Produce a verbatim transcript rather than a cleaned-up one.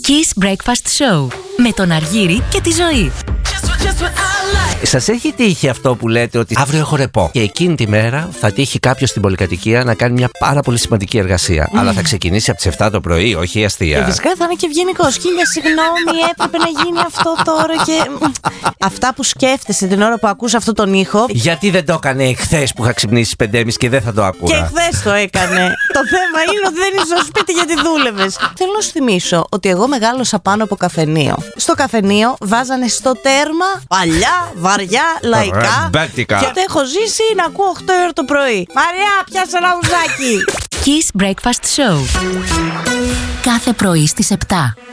Kiss Breakfast Show με τον Αργύρη και τη Ζωή. Σας έχει τύχει αυτό που λέτε ότι αύριο έχω ρεπό και εκείνη τη μέρα θα τύχει κάποιος στην πολυκατοικία να κάνει μια πάρα πολύ σημαντική εργασία, mm. αλλά θα ξεκινήσει από τις επτά το πρωί, όχι αστεία. Και φυσικά θα είναι και ευγενικός. Χίλια συγγνώμη, έπρεπε να γίνει αυτό τώρα και... Αυτά που σκέφτεσαι την ώρα που ακούς αυτό τον ήχο. Γιατί δεν το έκανε χθες που είχα ξυπνήσει πέντε και μισή και δεν θα το ακούω. Και χθες το έκανε. Το θέμα είναι ότι δεν είσαι στο σπίτι γιατί δούλευες. Θέλω να σου θυμίσω ότι εγώ μεγάλωσα πάνω από καφενείο. Στο καφενείο βάζανε στο τέρμα παλιά, βαριά, λαϊκά. Ρεμπέτικα. Και έχω ζήσει να ακούω οκτώ ώρα το πρωί. Μαριά, πιάσε ένα ουζάκι. Kiss Breakfast Show. Κάθε πρωί στις επτά.